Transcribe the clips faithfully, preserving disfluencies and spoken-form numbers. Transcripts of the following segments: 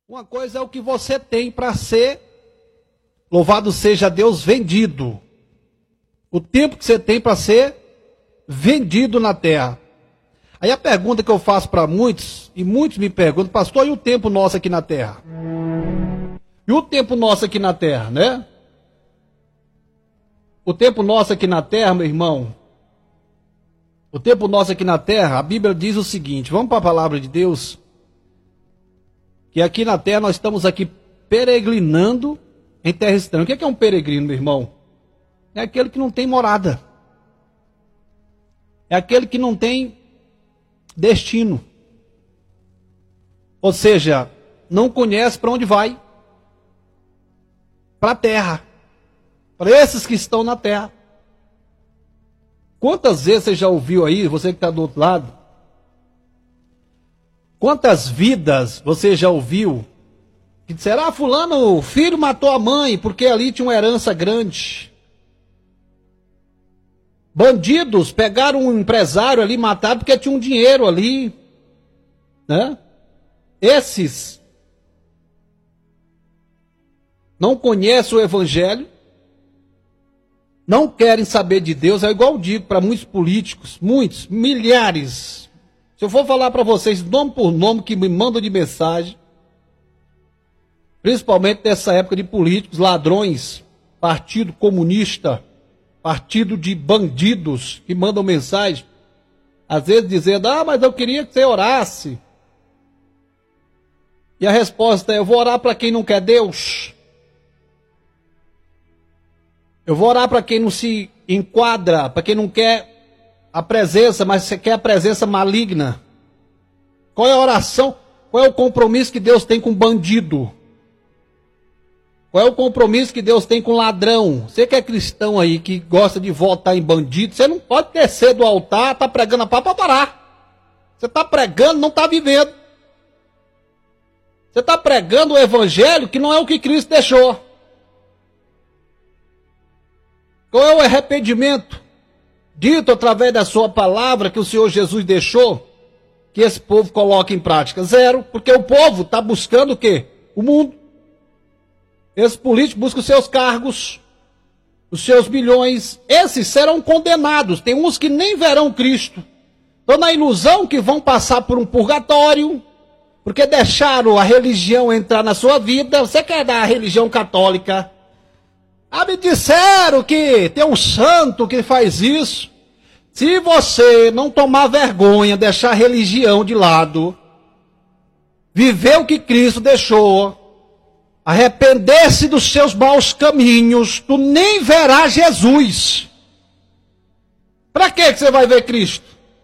Uma coisa é o que você tem para ser, louvado seja Deus, vendido. O tempo que você tem para ser vendido na terra. Aí a pergunta que eu faço para muitos, e muitos me perguntam, pastor, e o tempo nosso aqui na terra? E o tempo nosso aqui na terra, né? O tempo nosso aqui na terra, meu irmão, o tempo nosso aqui na terra, a Bíblia diz o seguinte, vamos para a palavra de Deus, que aqui na terra nós estamos aqui peregrinando em terra estranha. O que é um peregrino, meu irmão? É aquele que não tem morada. É aquele que não tem destino. Ou seja, não conhece para onde vai. Para a terra. Para esses que estão na terra. Quantas vezes você já ouviu aí, você que está do outro lado, quantas vidas você já ouviu que disseram, ah, fulano, o filho matou a mãe porque ali tinha uma herança grande. Bandidos pegaram um empresário ali, mataram porque tinha um dinheiro ali, né? Esses não conhecem o evangelho, não querem saber de Deus, é igual eu digo para muitos políticos, muitos, milhares. Se eu for falar para vocês nome por nome que me mandam de mensagem, principalmente nessa época de políticos, ladrões, Partido Comunista, partido de bandidos que mandam mensagem, às vezes dizendo, ah, mas eu queria que você orasse. E a resposta é, eu vou orar para quem não quer Deus. Eu vou orar para quem não se enquadra, para quem não quer a presença, mas você quer a presença maligna. Qual é a oração? Qual é o compromisso que Deus tem com bandido? Qual é o compromisso que Deus tem com ladrão? Você que é cristão aí, que gosta de votar em bandido, você não pode descer do altar, tá pregando a pá para parar. Você está pregando, não está vivendo. Você está pregando o evangelho que não é o que Cristo deixou. Qual é o arrependimento dito através da sua palavra que o Senhor Jesus deixou, que esse povo coloque em prática? Zero, porque o povo está buscando o quê? O mundo. Esses políticos buscam os seus cargos, os seus bilhões. Esses serão condenados. Tem uns que nem verão Cristo. Estão na ilusão que vão passar por um purgatório, porque deixaram a religião entrar na sua vida. Você quer dar a religião católica? Ah, me disseram que tem um santo que faz isso. Se você não tomar vergonha, deixar a religião de lado, viver o que Cristo deixou, arrepender-se dos seus maus caminhos, tu nem verás Jesus. Para que você vai ver Cristo?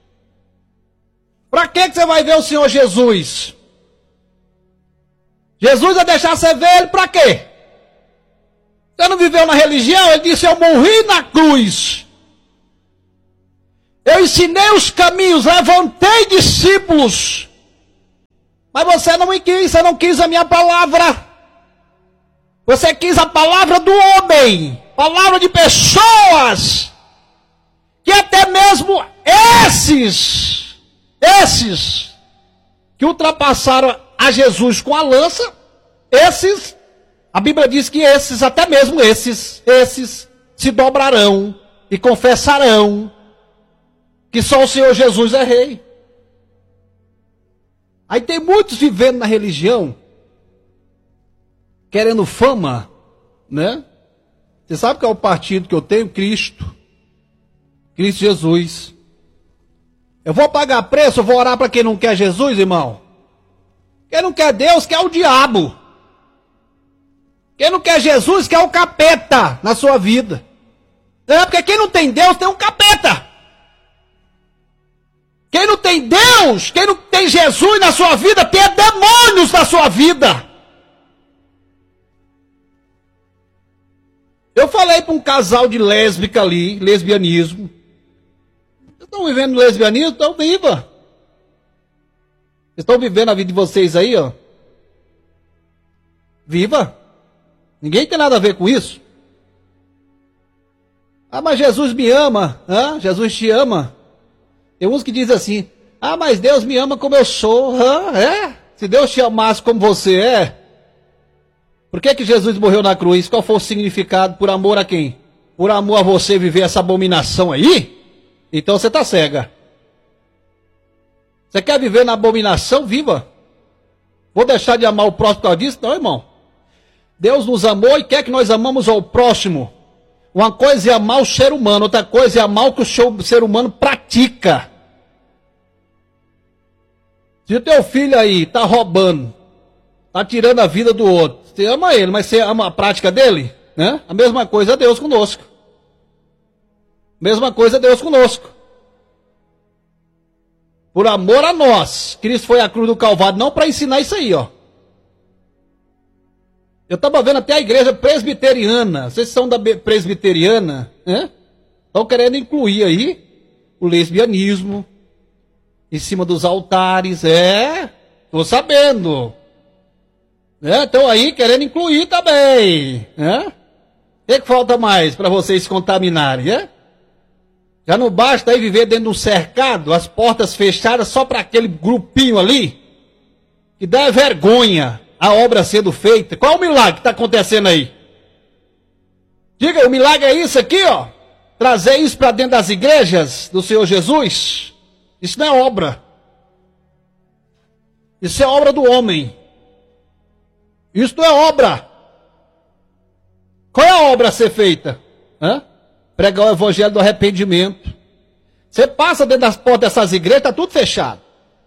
Para que você vai ver o Senhor Jesus? Jesus vai deixar você ver ele para quê? Você não viveu na religião? Ele disse, eu morri na cruz. Eu ensinei os caminhos, levantei discípulos. Mas você não me quis, você não quis a minha palavra. Você quis a palavra do homem, palavra de pessoas, que até mesmo esses, esses, que ultrapassaram a Jesus com a lança, esses, a Bíblia diz que esses, até mesmo esses, esses, se dobrarão e confessarão que só o Senhor Jesus é rei. Aí tem muitos vivendo na religião, querendo fama, né? Você sabe qual é o partido que eu tenho? Cristo. Cristo Jesus. Eu vou pagar preço, eu vou orar para quem não quer Jesus, irmão? Quem não quer Deus, quer o diabo. Quem não quer Jesus, quer o capeta na sua vida. É, porque quem não tem Deus, tem um capeta. Quem não tem Deus, quem não tem Jesus na sua vida, tem demônios na sua vida. Eu falei para um casal de lésbica ali, lesbianismo. Vocês estão vivendo lesbianismo? Então viva. Vocês estão vivendo a vida de vocês aí, ó. Viva. Ninguém tem nada a ver com isso. Ah, mas Jesus me ama. Ah, Jesus te ama. Tem uns que dizem assim, ah, mas Deus me ama como eu sou. Ah, é? Se Deus te amasse como você é, por que que Jesus morreu na cruz? Qual foi o significado? Por amor a quem? Por amor a você viver essa abominação aí? Então você está cega. Você quer viver na abominação? Viva. Vou deixar de amar o próximo por causa disso? Não, irmão. Deus nos amou e quer que nós amamos ao próximo. Uma coisa é amar o ser humano, outra coisa é amar o que o ser humano pratica. Se o teu filho aí está roubando, está tirando a vida do outro, você ama ele, mas você ama a prática dele? Né? A mesma coisa é Deus conosco. Mesma coisa é Deus conosco. Por amor a nós, Cristo foi à cruz do Calvário, não para ensinar isso aí, ó. Eu estava vendo até a igreja presbiteriana, vocês são da presbiteriana, né? Estão querendo incluir aí o lesbianismo em cima dos altares, é, tô sabendo. Estão aí querendo incluir também, né? O que, que falta mais para vocês se contaminarem, né? Já não basta aí viver dentro de um cercado, as portas fechadas só para aquele grupinho ali, que dá vergonha a obra sendo feita. Qual o milagre que está acontecendo aí? Diga, o milagre é isso aqui, ó. Trazer isso para dentro das igrejas do Senhor Jesus. Isso não é obra. Isso é obra do homem. Isso não é obra. Qual é a obra a ser feita? Hã? Pregar o evangelho do arrependimento. Você passa dentro das portas dessas igrejas, está tudo fechado.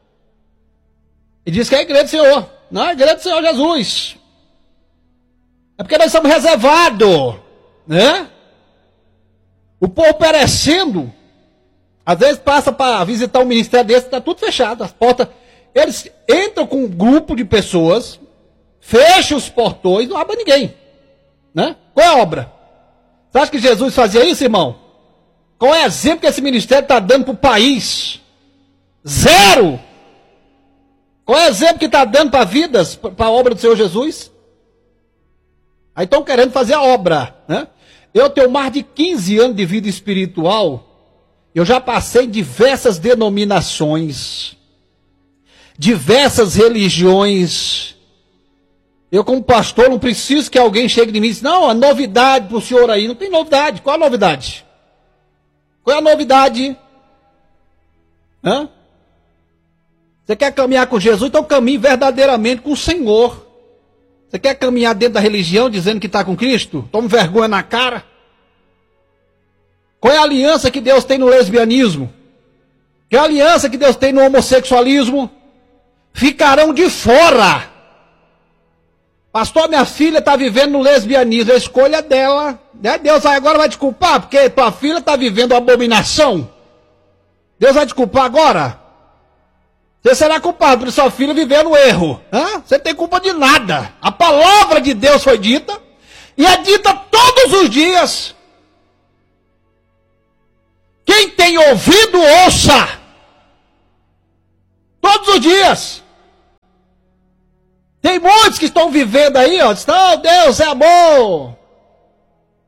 E diz que é a igreja do Senhor. Não, é a igreja do Senhor Jesus. É porque nós somos reservados, né? O povo perecendo. Às vezes passa para visitar um ministério desse, está tudo fechado. As portas, eles entram com um grupo de pessoas, fecham os portões, não abre ninguém. Né? Qual é a obra? Você acha que Jesus fazia isso, irmão? Qual é o exemplo que esse ministério está dando para o país? Zero! Qual é o exemplo que está dando para vidas, para a obra do Senhor Jesus? Aí estão querendo fazer a obra, né? Eu tenho mais de quinze anos de vida espiritual, eu já passei em diversas denominações, diversas religiões. Eu, como pastor, não preciso que alguém chegue de mim e diga, não, a novidade para o senhor aí. Não tem novidade. Qual a novidade? Qual é a novidade? Hã? Você quer caminhar com Jesus? Então caminhe verdadeiramente com o Senhor. Você quer caminhar dentro da religião dizendo que está com Cristo? Tome vergonha na cara. Qual é a aliança que Deus tem no lesbianismo? Qual é a aliança que Deus tem no homossexualismo? Ficarão de fora. Pastor, minha filha está vivendo no lesbianismo, a escolha dela. Né? Deus agora vai te culpar, porque tua filha está vivendo uma abominação. Deus vai te culpar agora? Você será culpado por sua filha viver no erro. Hã? Você não tem culpa de nada. A palavra de Deus foi dita, e é dita todos os dias. Quem tem ouvido, ouça. Todos os dias. Tem muitos que estão vivendo aí, ó, dizem, oh, Deus é amor.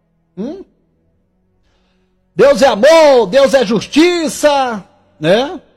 Hum? Deus é amor, Deus é justiça, né?